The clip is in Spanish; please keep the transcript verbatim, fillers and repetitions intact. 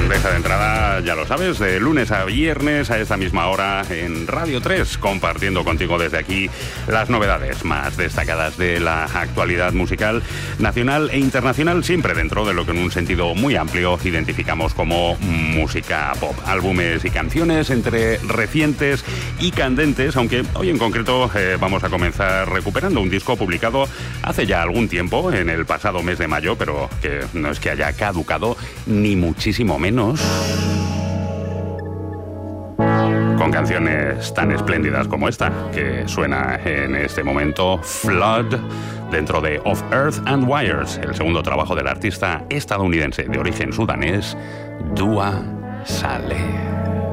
bandeja de entrada, ya lo sabes, de lunes a viernes a esta misma hora en Radio tres, compartiendo contigo desde aquí las novedades más destacadas de la actualidad musical nacional e internacional, siempre dentro de lo que en un sentido muy amplio identificamos como música pop. Álbumes y canciones entre recientes y candentes, aunque hoy en concreto eh, vamos a comenzar recuperando un disco publicado hace ya algún tiempo, en el pasado mes de mayo, pero que no es que haya caducado, ni muchísimo menos. Con canciones tan espléndidas como esta, que suena en este momento, Flood, dentro de Of Earth and Wires, el segundo trabajo del artista estadounidense de origen sudanés, Dua Saleh.